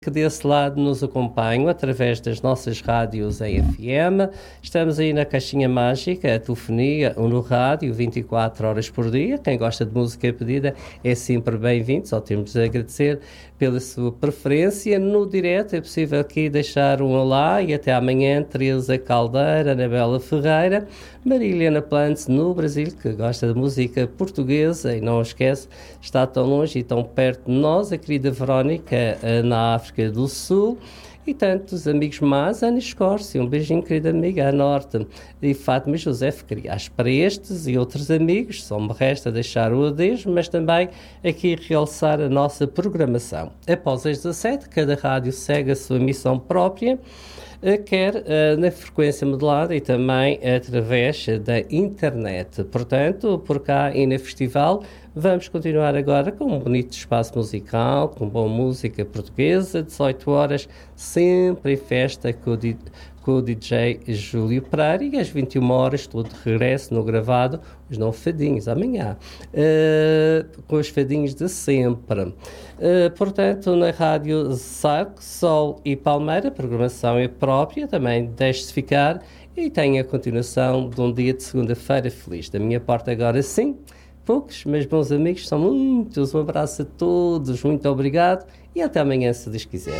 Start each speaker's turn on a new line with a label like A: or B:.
A: que desse lado nos acompanham através das nossas rádios em FM. Estamos aí na Caixinha Mágica, a telefonia ou no rádio, 24 horas por dia. Quem gosta de música pedida é sempre bem-vindo, só temos de agradecer pela sua preferência. No direto é possível aqui deixar um olá e até amanhã. Teresa Caldeira, Anabela Ferreira, Marilena Plantes no Brasil, que gosta de música portuguesa e não esquece, está tão longe e tão perto de nós, a querida Verónica na África do Sul e tantos amigos mais, Ana Escórcia, um beijinho querida amiga, a Norte, e Fátima José Criás. Para estes e outros amigos, só me resta deixar o adeus, mas também aqui realçar a nossa programação. Após as 17, cada rádio segue a sua missão própria, quer na frequência modulada e também através da internet. Portanto, por cá e na Festival, vamos continuar agora com um bonito espaço musical, com boa música portuguesa, 18 horas, sempre em festa com o DJ Júlio Pereira, e às 21 horas, tudo de regresso no gravado, os não fadinhos, amanhã, com os fadinhos de sempre. Portanto, na Rádio Sarco, Sol e Palmeira, a programação é própria, também deixe-se ficar e tem a continuação de um dia de segunda-feira feliz. Da minha parte agora sim, poucos, mas bons amigos, são muitos. Um abraço a todos, muito obrigado e até amanhã, se Deus quiser.